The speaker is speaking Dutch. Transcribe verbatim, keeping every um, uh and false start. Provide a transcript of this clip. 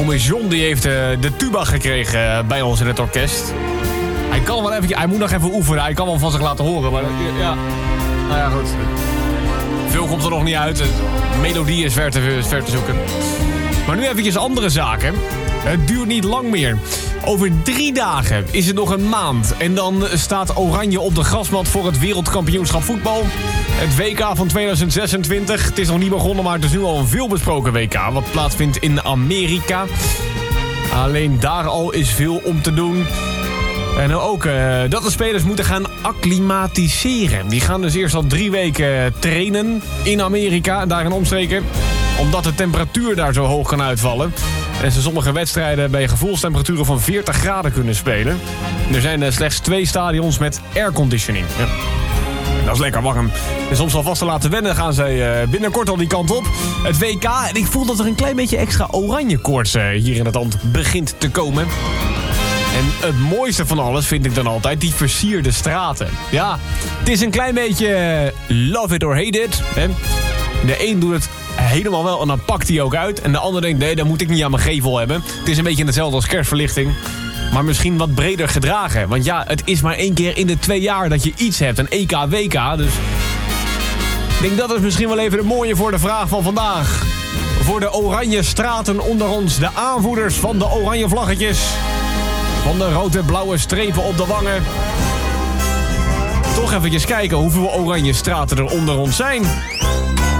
Ome John die heeft uh, de tuba gekregen uh, bij ons in het orkest. Hij kan wel even, hij moet nog even oefenen. Hij kan wel van zich laten horen, maar uh, ja. Nou ja, goed. Veel komt er nog niet uit. De melodie is ver te, ver te zoeken. Maar nu eventjes andere zaken. Het duurt niet lang meer. Over drie dagen is het nog een maand. En dan staat Oranje op de grasmat voor het wereldkampioenschap voetbal. Het W K van tweeduizend zesentwintig. Het is nog niet begonnen, maar het is nu al een veelbesproken W K. Wat plaatsvindt in Amerika. Alleen daar al is veel om te doen. En ook uh, dat de spelers moeten gaan acclimatiseren. Die gaan dus eerst al drie weken trainen in Amerika, daar in omstreken. Omdat de temperatuur daar zo hoog kan uitvallen. En ze sommige wedstrijden bij gevoelstemperaturen van veertig graden kunnen spelen. Er zijn uh, slechts twee stadions met airconditioning. Ja. Dat is lekker warm. En soms alvast te laten wennen gaan ze uh, binnenkort al die kant op. Het W K. En ik voel dat er een klein beetje extra oranje koorts uh, hier in het land begint te komen. En het mooiste van alles vind ik dan altijd die versierde straten. Ja, het is een klein beetje love it or hate it. Hè? De een doet het helemaal wel en dan pakt hij ook uit. En de ander denkt, nee, dat moet ik niet aan mijn gevel hebben. Het is een beetje hetzelfde als kerstverlichting. Maar misschien wat breder gedragen. Want ja, het is maar één keer in de twee jaar dat je iets hebt. Een E K, W K. Dus ik denk dat is misschien wel even de mooie voor de vraag van vandaag. Voor de oranje straten onder ons. De aanvoerders van de oranje vlaggetjes. Van de rood-blauwe strepen op de wangen. Toch eventjes kijken hoeveel oranje straten er onder ons zijn.